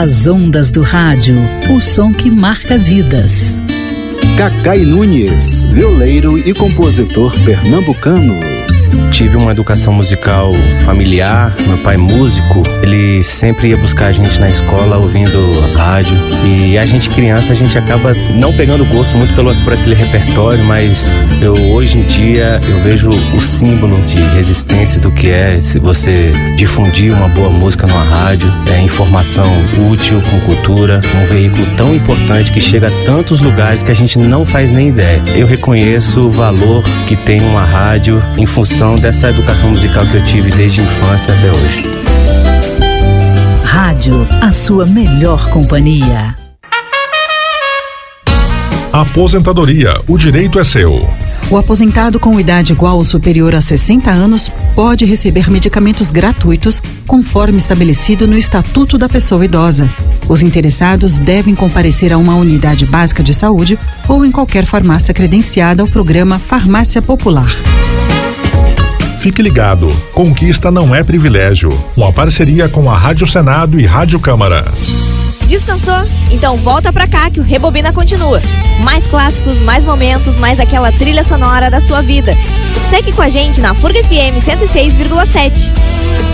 As ondas do rádio, o som que marca vidas. Cacai Nunes, violeiro e compositor pernambucano. Tive uma educação musical familiar, meu pai músico, ele sempre ia buscar a gente na escola ouvindo rádio, e a gente criança, a gente acaba não pegando gosto muito por aquele repertório, mas hoje em dia eu vejo o símbolo de resistência do que é se você difundir uma boa música numa rádio, informação útil, com cultura, um veículo tão importante que chega a tantos lugares que a gente não faz nem ideia. Eu reconheço o valor que tem uma rádio em função dessa educação musical que eu tive desde a infância até hoje. Rádio, a sua melhor companhia. Aposentadoria, o direito é seu. O aposentado com idade igual ou superior a 60 anos pode receber medicamentos gratuitos conforme estabelecido no Estatuto da Pessoa Idosa. Os interessados devem comparecer a uma unidade básica de saúde ou em qualquer farmácia credenciada ao programa Farmácia Popular. Fique ligado, conquista não é privilégio. Uma parceria com a Rádio Senado e Rádio Câmara. Descansou? Então volta pra cá que o Rebobina continua. Mais clássicos, mais momentos, mais aquela trilha sonora da sua vida. Segue com a gente na FURG FM 106,7.